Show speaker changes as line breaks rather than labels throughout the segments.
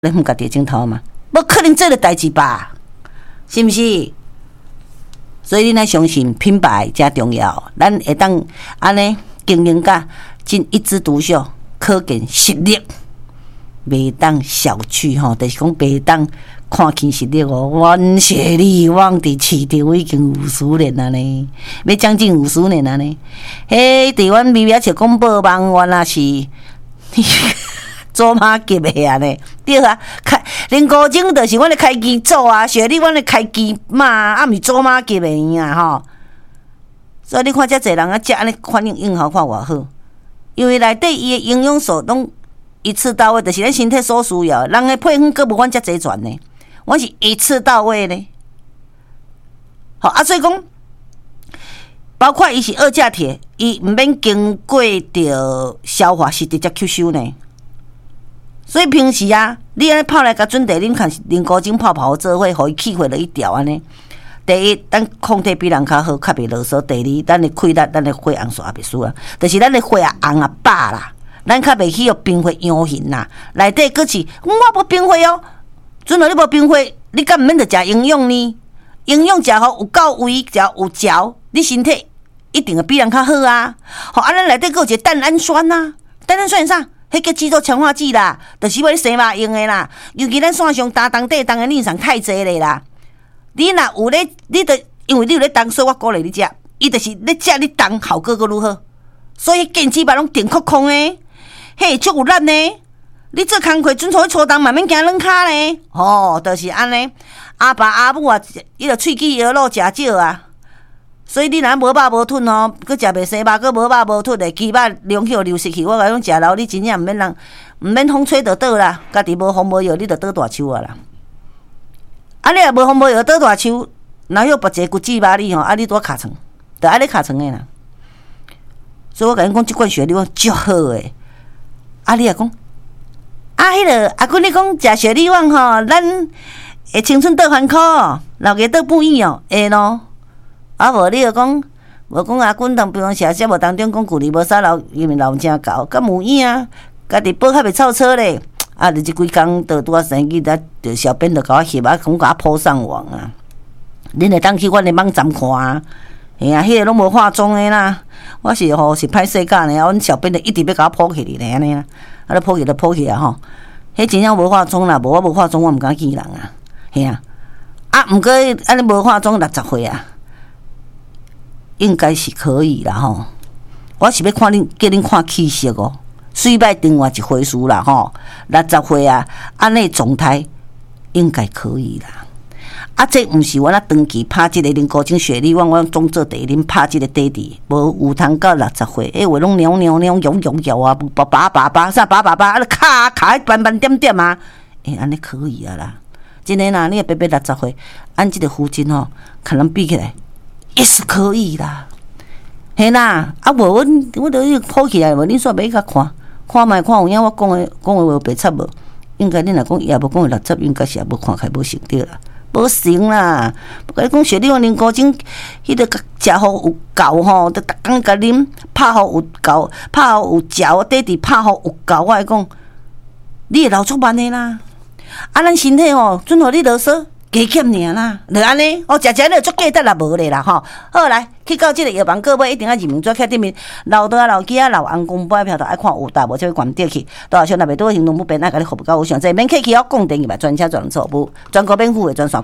咱唔家己镜头嘛，无可能做的代志吧？是毋是？所以你若相信品牌真重要，咱会当安尼经营甲真一枝独秀，可见实力，袂当小觑吼，就是讲袂当看轻实力哦。阮雪莉网伫市场已经50年了呢，要将近50年了呢。迄伫阮微微笑讲报网，原来是做马级的啊呢，对啊，林国忠就是阮的开机组啊，雪莉阮的开机嘛，啊，毋是做马级的啊吼。所以你看遮济人啊，遮安尼反应用效看偌好，因为内底伊的营养素拢一次到位，就是咱身体所需要。人的配方佫无阮遮齐全呢，阮是一次到位呢。好啊，所以讲，包括伊是二价铁，伊毋免经过着消化是直接吸收呢。所以平时啊，你安尼泡来甲准茶啉，看啉古精泡泡做伙，互伊气血了一调安尼。第一，咱抗体比人较好，较袂啰嗦；第二，咱的气力、咱的血红素也袂输啊，就是咱的血红啊饱啦，咱较袂去有贫血养形啦。内底佫是我无贫血哦，阵你无贫血，你敢毋免着食营养呢？营养食好有够位，食有嚼，你身体一定会比人较好啊。吼，啊，咱内底佫有一个蛋氨酸啊，蛋氨酸是啥？迄叫肌肉强化剂啦，就是为你生肉用的啦。尤其咱线上打当底当的人上太济咧啦。你若有咧，你着因为你有咧当，所以我鼓励你食。伊就是咧食你当效果佫如何？所以健脂肉拢定空空的，嘿，足有力呢。你做工课准初去初当，慢慢行软骹呢。哦，就是安尼。阿爸阿母啊，伊着喙齿摇落食少啊。所以你若无肉无吞吼，佮食袂生肉，佮无肉无吞的，肌肉量去流失去。我甲你讲，食老你真正毋免风吹就倒啦，家己无风无药，你就倒大树啊啦。啊，你若无风无药倒大树，若有拔一个骨质肉你吼，啊，你拄卡床，就安尼卡床的啦。所以我甲你讲，即款雪莉网足好诶。啊，你也讲，啊，迄个阿君你讲食雪莉网吼，咱会青春倒反苦，老个倒不易哦，会咯。啊，无你就讲，无讲阿君当比方写节目当中讲旧年无啥老，因为老真高，敢有影啊？家己报较袂臭车咧，啊，就即几工倒拄啊生意，就小编就甲我翕啊，讲甲我抛上网啊。恁会当去阮的网站看啊，嘿啊，迄个拢无化妆的啦。我是吼是歹势干的，阮小编就一直要甲我抛起咧安尼啦，啊，咧抛起就抛起啊吼。迄真正无化妆啦，无我无化妆，我毋敢见人啊，嘿啊。啊，毋过安尼无化妆60岁啊。应该是可以啦吼，我是要看恁叫恁看气色哦，水摆另外一回事啦吼。60岁啊，安尼状态应该可以啦。啊，这毋是我那长期拍即个林国精雪莉网，我总做第恁拍即个底底，无有通到60岁，话拢扭扭扭摇摇摇啊，拔啥拔，啊，卡斑斑点点啊，安尼可以啊啦。真诶啦，你白60岁，按即个附近吼，可能比起来。也是可以啦，嘿啦，啊无我都抱起来无，恁煞要甲看卖看有影，我讲的话有白插无？应该恁若讲也无讲的60，应该是也无看起来无成着啦，无成啦。不过你讲雪莉网林国精，迄个食好有够吼，就逐工甲啉，拍好有够，拍好有嚼，底底拍好有够。我来讲，你会老足慢的啦。啊，咱身体吼，准互你啰嗦。加减尔啦，就安尼，食你足价值啦，无咧啦吼。好来，去到即个药房购买，一定要入门做起顶面，老倒啊、老鸡啊、老翁公买票都爱看有大无，才会关掉去。到时阵若袂倒行动不便，爱甲你服务到有上济，免客气哦。讲电话专车专做务，全国免付的专线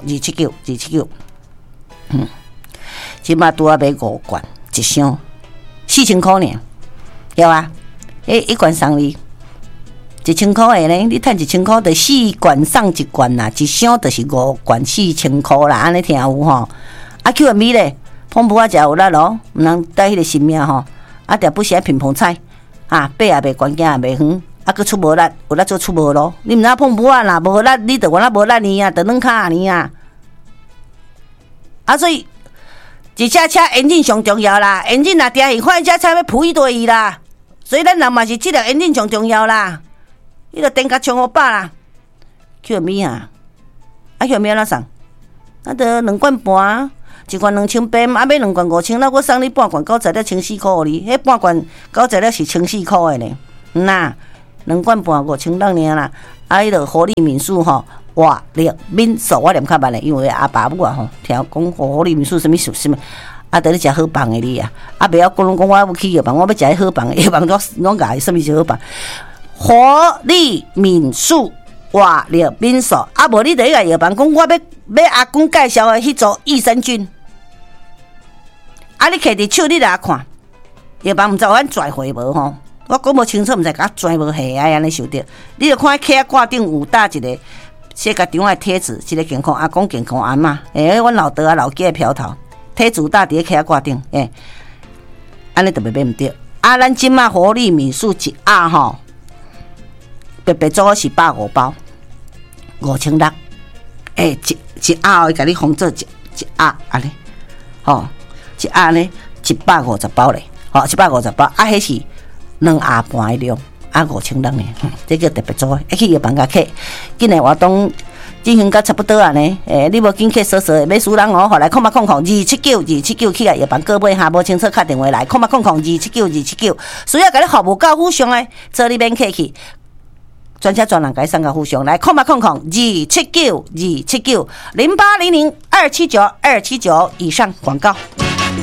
，279，即马拄啊买5罐，一箱4000块尔，对啊？一罐送你。1000块的呢，你赚1000块，就4罐送1罐啦，一箱就是5罐4000块啦，安尼听有吼？啊 Q&B 咧，澎湖啊食有力咯，毋通带迄个性命吼。啊，定不是爱乒乓菜，啊，爬也袂悬，行也袂远，啊，佮出无力，有力做出无咯。你毋知澎湖啊啦，无力，你着原来无力呢啊，着软骹呢啊。啊，所以一车车引擎上重要啦，引擎若定去，看伊车车要扑伊对伊啦。所以咱人嘛是质量引擎上重要啦。你著电甲充好饱啦，Q&B 啊，啊 Q&B 安怎送？啊，著2罐半，1罐2800，啊买2罐5000，那我送你半罐，9只1400块互你，迄半罐9只是1400块的呢。2罐半5000人尔啦， 迄个活力民宿吼，活力民宿我念较慢咧，因为阿爸母啊吼，听讲活力民宿什么什么。啊，得咧食好饭的你啊！啊，不要讲拢讲我要去药房，我要食迄好饭的，药房拢甲伊什么是好饭？活力民宿、活力民宿，啊，无你得个药房讲我要阿公介绍的迄组益生菌，啊，你摕伫手你来看，药房毋知有咱拽回无吼？我讲无清楚，毋知甲拽无下啊安尼想着，你着看迄客挂顶有搭一个写甲张的贴纸，一个健康阿公健康阿嬷，阮老爸啊老家的票头。体主大伫咧挂顶，安尼特别买毋着。啊，咱即马活力民宿一盒吼，白白做是150包，5600。一盒伊甲你封做一盒安尼，吼，一盒呢150包咧，吼150包，啊，迄是2盒半的量，啊5600呢，这叫特别做的。去药房甲客，今日活动。进行到差不多啊呢，你无紧去搜索，要输人哦，吼来0800279279去啊，药房购买哈，无清楚打电话来0800279279，需要甲你服务到府上诶，做你免客气，专车专人甲你送到府上来08002792790800279279以上广告。